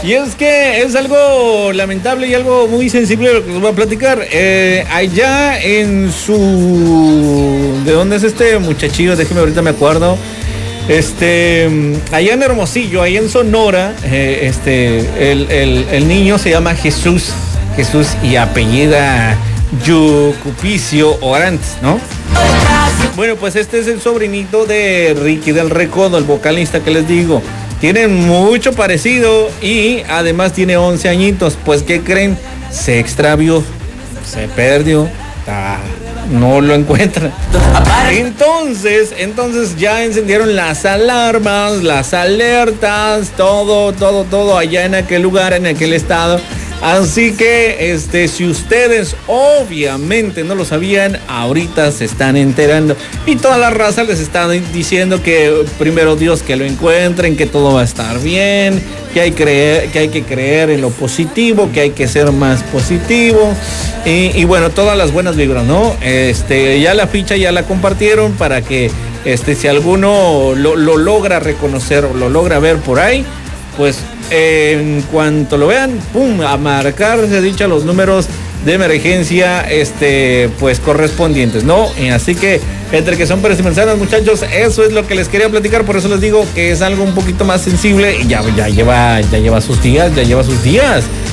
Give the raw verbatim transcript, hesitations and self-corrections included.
Y es que es algo lamentable y algo muy sensible lo que les voy a platicar. Eh, allá en su... ¿De dónde es este muchachillo? Déjeme, ahorita me acuerdo. Este, allá en Hermosillo, allá en Sonora, eh, este, el, el, el niño se llama Jesús, Jesús y apellida Yucupicio Orantes, ¿no? Bueno, pues este es el sobrinito de Ricky del Recodo, el vocalista que les digo. Tienen mucho parecido y además tiene once añitos. Pues, ¿qué creen? Se extravió, se perdió, ah, no lo encuentran. Entonces, entonces ya encendieron las alarmas, las alertas, todo, todo, todo allá en aquel lugar, en aquel estado. Así que, este, si ustedes obviamente no lo sabían, ahorita se están enterando. Y toda la raza les está diciendo que primero Dios que lo encuentren, que todo va a estar bien, que hay, creer, que, hay que creer en lo positivo, que hay que ser más positivo. Y, y bueno, todas las buenas vibras, ¿no? Este, ya la ficha ya la compartieron para que, este, si alguno lo, lo logra reconocer o lo logra ver por ahí, pues en cuanto lo vean, pum, a marcar, se ha dicho, los números de emergencia, este, pues correspondientes, ¿no? Y así que, entre que son peras y manzanas, muchachos, eso es lo que les quería platicar, por eso les digo que es algo un poquito más sensible y ya, ya lleva, ya lleva sus días, ya lleva sus días.